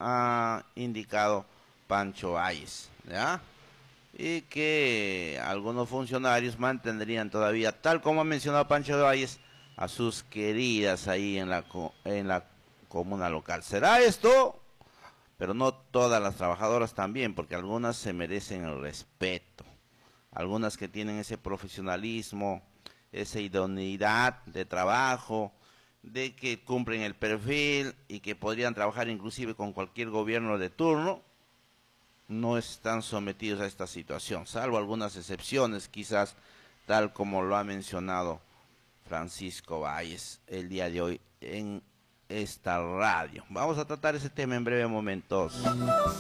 ha indicado Pancho Valles, ¿ya? Y que algunos funcionarios mantendrían todavía, tal como ha mencionado Pancho Valles, a sus queridas ahí en la comuna local. ¿Será esto? Pero no todas las trabajadoras también, porque algunas se merecen el respeto. Algunas que tienen ese profesionalismo, esa idoneidad de trabajo, de que cumplen el perfil y que podrían trabajar inclusive con cualquier gobierno de turno, no están sometidos a esta situación, salvo algunas excepciones, quizás tal como lo ha mencionado Francisco Valles el día de hoy en esta radio. Vamos a tratar ese tema en breve momentos.